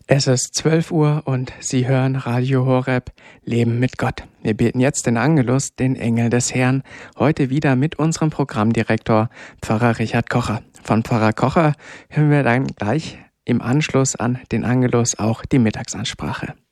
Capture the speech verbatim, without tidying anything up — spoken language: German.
Es ist zwölf Uhr und Sie hören Radio Horeb, Leben mit Gott. Wir beten jetzt den Angelus, den Engel des Herrn, heute wieder mit unserem Programmdirektor Pfarrer Richard Kocher. Von Pfarrer Kocher hören wir dann gleich im Anschluss an den Angelus auch die Mittagsansprache.